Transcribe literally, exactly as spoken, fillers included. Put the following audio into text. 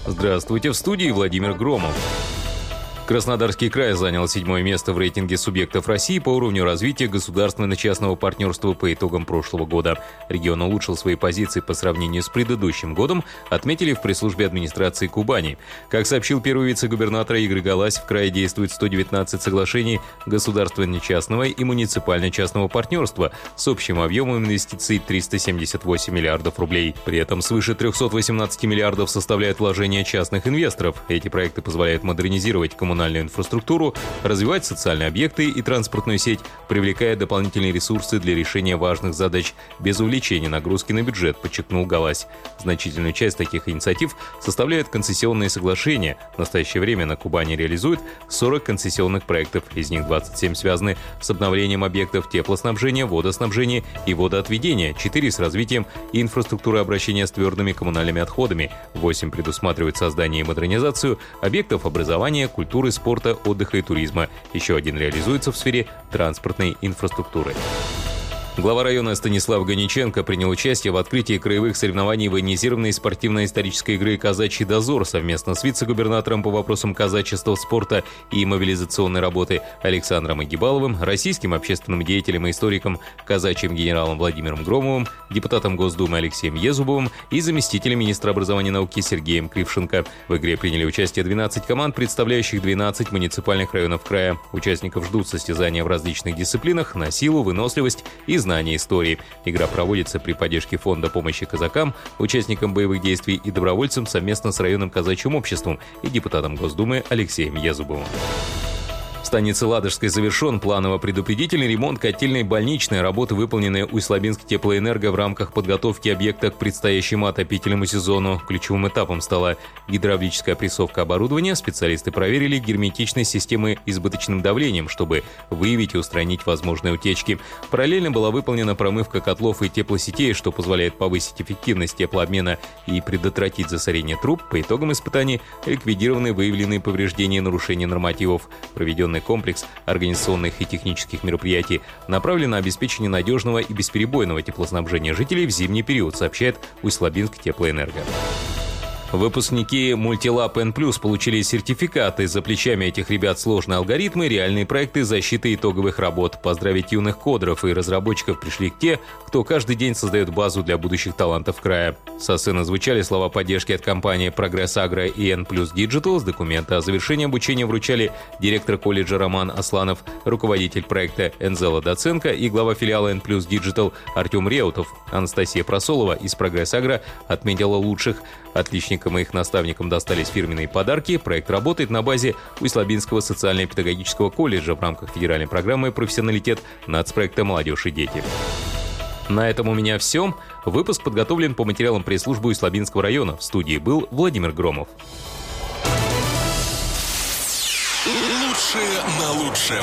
Здравствуйте, в студии Владимир Громов. Краснодарский край занял седьмое место в рейтинге субъектов России по уровню развития государственно-частного партнерства по итогам прошлого года. Регион улучшил свои позиции по сравнению с предыдущим годом, отметили в пресс-службе администрации Кубани. Как сообщил первый вице-губернатор Игорь Галась, в крае действует сто девятнадцать соглашений государственно-частного и муниципально-частного партнерства с общим объемом инвестиций триста семьдесят восемь миллиардов рублей. При этом свыше триста восемнадцать миллиардов составляют вложения частных инвесторов. Эти проекты позволяют модернизировать коммунальную инфраструктуру, развивать социальные объекты и транспортную сеть, привлекая дополнительные ресурсы для решения важных задач без увеличения нагрузки на бюджет, подчеркнул Галась. Значительную часть таких инициатив составляют концессионные соглашения. В настоящее время на Кубани реализуют сорок концессионных проектов, из них двадцать семь связаны с обновлением объектов теплоснабжения, водоснабжения и водоотведения, четыре с развитием инфраструктуры обращения с твердыми коммунальными отходами, восемь предусматривают создание и модернизацию объектов образования, культуры, спорта, отдыха и туризма. Еще один реализуется в сфере транспортной инфраструктуры. Глава района Станислав Ганиченко принял участие в открытии краевых соревнований военизированной спортивно-исторической игры «Казачий дозор» совместно с вице-губернатором по вопросам казачества, спорта и мобилизационной работы Александром Агибаловым, российским общественным деятелем и историком, казачьим генералом Владимиром Громовым, депутатом Госдумы Алексеем Езубовым и заместителем министра образования и науки Сергеем Крившенко. В игре приняли участие двенадцать команд, представляющих двенадцать муниципальных районов края. Участников ждут состязания в различных дисциплинах на силу, выносливость и знание истории. Игра проводится при поддержке Фонда помощи казакам, участникам боевых действий и добровольцам совместно с районным казачьим обществом и депутатом Госдумы Алексеем Езубовым. В станице Ладожской завершен планово-предупредительный ремонт котельной больничной. Работы, выполненные Усть-Лабинск теплоэнерго в рамках подготовки объекта к предстоящему отопительному сезону. Ключевым этапом стала гидравлическая прессовка оборудования. Специалисты проверили герметичность системы избыточным давлением, чтобы выявить и устранить возможные утечки. Параллельно была выполнена промывка котлов и теплосетей, что позволяет повысить эффективность теплообмена и предотвратить засорение труб. По итогам испытаний ликвидированы выявленные повреждения и нарушения нормативов. Проведенный комплекс организационных и технических мероприятий направлен на обеспечение надежного и бесперебойного теплоснабжения жителей в зимний период, сообщает Усть-Лабинск теплоэнерго. Выпускники Multilab N плюс получили сертификаты. За плечами этих ребят сложные алгоритмы, реальные проекты защиты итоговых работ. Поздравить юных кодеров и разработчиков пришли те, кто каждый день создает базу для будущих талантов края. Со сцены звучали слова поддержки от компании Progress Agro и N плюс Digital. С документа о завершении обучения вручали директор колледжа Роман Асланов, руководитель проекта Энзела Доценко и глава филиала N плюс Digital Артем Реутов. Анастасия Просолова из Progress Agro отметила лучших. Отличникам и их наставникам достались фирменные подарки. Проект работает на базе Усть-Лабинского социально-педагогического колледжа в рамках федеральной программы «Профессионалитет» нацпроекта «Молодежь и дети». На этом у меня все. Выпуск подготовлен по материалам пресс-службы Усть-Лабинского района. В студии был Владимир Громов. Лучшее на лучшем.